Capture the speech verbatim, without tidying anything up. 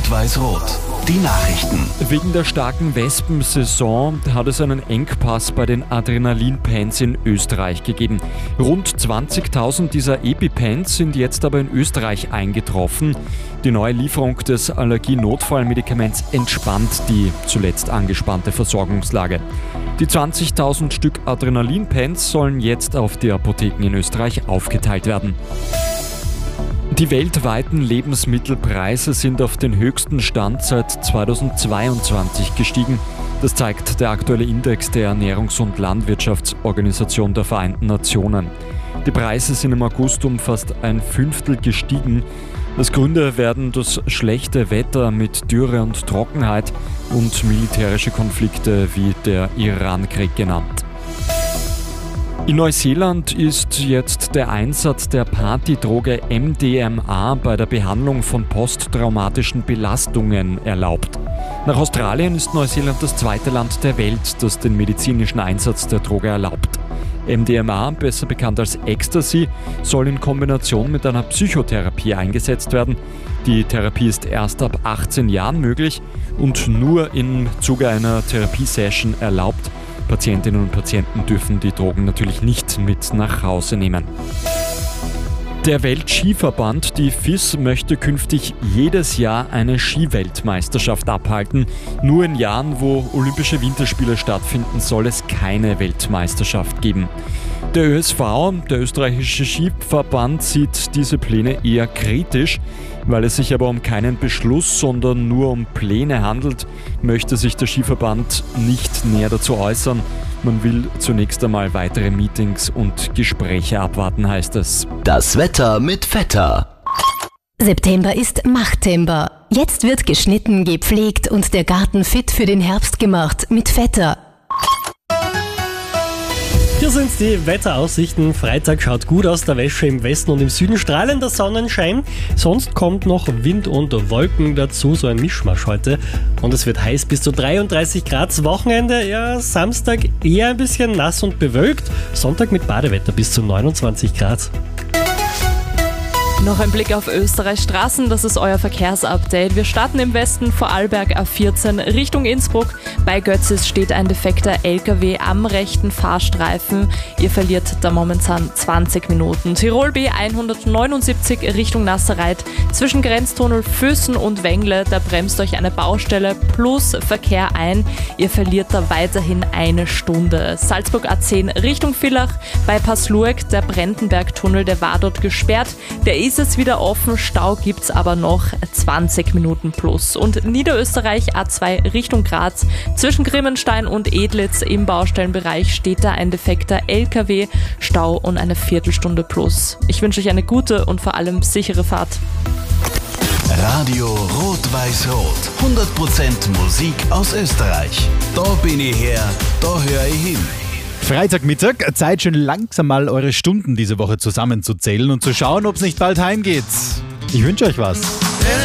Rot-Weiß-Rot. Die Nachrichten. Wegen der starken Wespensaison hat es einen Engpass bei den Adrenalin-Pens in Österreich gegeben. Rund zwanzigtausend dieser EpiPens sind jetzt aber in Österreich eingetroffen. Die neue Lieferung des Allergie-Notfallmedikaments entspannt die zuletzt angespannte Versorgungslage. Die zwanzigtausend Stück Adrenalin-Pens sollen jetzt auf die Apotheken in Österreich aufgeteilt werden. Die weltweiten Lebensmittelpreise sind auf den höchsten Stand seit zweitausendzweiundzwanzig gestiegen. Das zeigt der aktuelle Index der Ernährungs- und Landwirtschaftsorganisation der Vereinten Nationen. Die Preise sind im August um fast ein Fünftel gestiegen. Als Gründe werden das schlechte Wetter mit Dürre und Trockenheit und militärische Konflikte wie der Iran-Krieg genannt. In Neuseeland ist jetzt der Einsatz der Partydroge M D M A bei der Behandlung von posttraumatischen Belastungen erlaubt. Nach Australien ist Neuseeland das zweite Land der Welt, das den medizinischen Einsatz der Droge erlaubt. M D M A, besser bekannt als Ecstasy, soll in Kombination mit einer Psychotherapie eingesetzt werden. Die Therapie ist erst ab achtzehn Jahren möglich und nur im Zuge einer Therapiesession erlaubt. Patientinnen und Patienten dürfen die Drogen natürlich nicht mit nach Hause nehmen. Der Weltskiverband, die F I S, möchte künftig jedes Jahr eine Skiweltmeisterschaft abhalten. Nur in Jahren, wo Olympische Winterspiele stattfinden, soll es keine Weltmeisterschaft geben. Der Ö S V, der österreichische Skiverband, sieht diese Pläne eher kritisch. Weil es sich aber um keinen Beschluss, sondern nur um Pläne handelt, möchte sich der Skiverband nicht näher dazu äußern. Man will zunächst einmal weitere Meetings und Gespräche abwarten, heißt es. Das Wetter mit Vetter. September ist Machtember. Jetzt wird geschnitten, gepflegt und der Garten fit für den Herbst gemacht mit Vetter. Hier sind die Wetteraussichten. Freitag schaut gut aus, der Wäsche im Westen und im Süden strahlender Sonnenschein. Sonst kommt noch Wind und Wolken dazu, so ein Mischmasch heute. Und es wird heiß bis zu dreiunddreißig Grad. Wochenende, ja, Samstag eher ein bisschen nass und bewölkt. Sonntag mit Badewetter bis zu neunundzwanzig Grad. Noch ein Blick auf Österreichs Straßen, das ist euer Verkehrsupdate. Wir starten im Westen, Vorarlberg A vierzehn Richtung Innsbruck. Bei Götzis steht ein defekter L K W am rechten Fahrstreifen. Ihr verliert da momentan zwanzig Minuten. Tirol B hundertneunundsiebzig Richtung Nasserreit. Zwischen Grenztunnel Füssen und Wengle, da bremst euch eine Baustelle plus Verkehr ein. Ihr verliert da weiterhin eine Stunde. Salzburg A zehn Richtung Villach. Bei Passlueck, der Brentenbergtunnel, der war dort gesperrt. Der ist es wieder offen, Stau gibt's aber noch zwanzig Minuten plus. Und Niederösterreich A zwei Richtung Graz, zwischen Grimmenstein und Edlitz im Baustellenbereich steht da ein defekter L K W, Stau und eine Viertelstunde plus. Ich wünsche euch eine gute und vor allem sichere Fahrt. Radio Rot-Weiß-Rot. hundert Prozent Musik aus Österreich. Da bin ich her, da höre ich hin. Freitagmittag, Zeit schon langsam mal eure Stunden diese Woche zusammenzuzählen und zu schauen, ob es nicht bald heimgeht. Ich wünsche euch was.